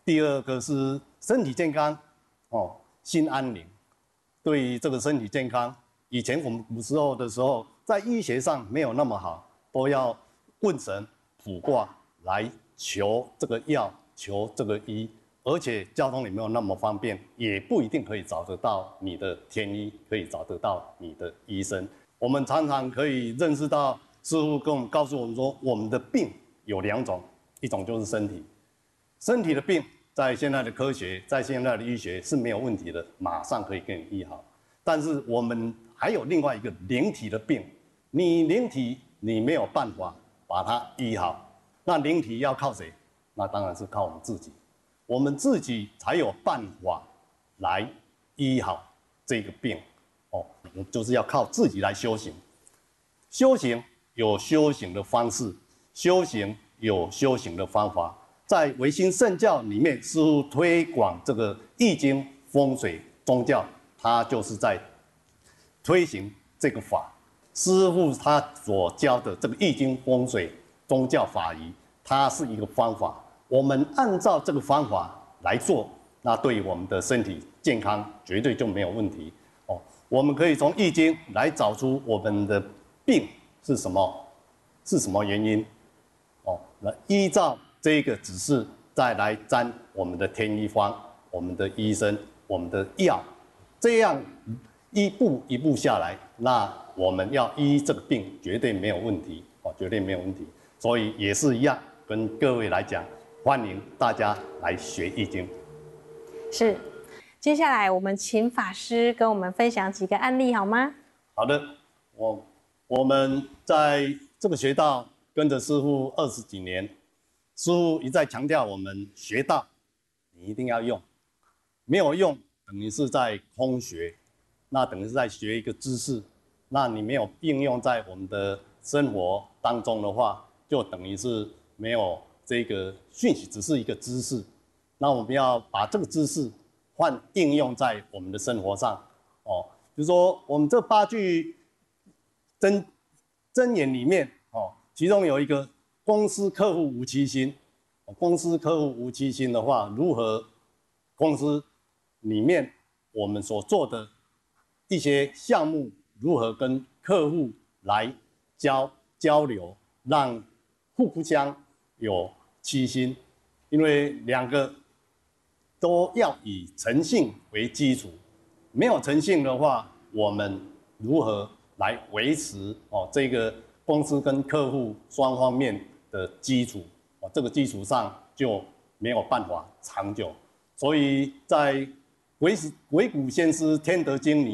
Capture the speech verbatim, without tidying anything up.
第二个是身体健康，哦，心安宁。对于这个身体健康，以前我们古时候的时候，在医学上没有那么好，都要问神卜卦来求这个药，求这个医。而且交通也没有那么方便，也不一定可以找得到你的天医，可以找得到你的医生。我们常常可以认识到，师父跟我们告诉我们说，我们的病有两种，一种就是身体，身体的病在现在的科学，在现在的医学是没有问题的，马上可以给你医好。但是我们还有另外一个灵体的病，你灵体你没有办法把它医好，那灵体要靠谁？那当然是靠我们自己。我们自己才有办法来医好这个病，哦，就是要靠自己来修行。修行有修行的方式，修行有修行的方法。在唯心圣教里面，师父推广这个易经风水宗教，他就是在推行这个法。师父他所教的这个易经风水宗教法仪，它是一个方法。我们按照这个方法来做，那对于我们的身体健康绝对就没有问题哦。我们可以从易经来找出我们的病是什么，是什么原因哦。那依照这个指示再来占我们的天医方、我们的医生、我们的药，这样一步一步下来，那我们要医这个病绝对没有问题哦，绝对没有问题。所以也是一样，跟各位来讲。欢迎大家来学易经。 是，接下来我们请法师跟我们分享几个案例好吗？ 好的，我我们在这个学道跟着师父二十几年，师父一再强调我们学道，你一定要用，没有用等于是在空学，那等于是在学一个知识，那你没有应用在我们的生活当中的话，就等于是没有。这个讯息只是一个知识，那我们要把这个知识换应用在我们的生活上哦。比如说，我们这八句真真言里面哦，其中有一个公司客户无欺心。公司客户无欺心的话，如何公司里面我们所做的一些项目，如何跟客户来交交流，让互不相有欺心，因为两个都要以诚信为基础，没有诚信的话，我们如何来维持哦这个公司跟客户双方面的基础？哦，这个基础上就没有办法长久。所以在《唯唯古先师天德经》里。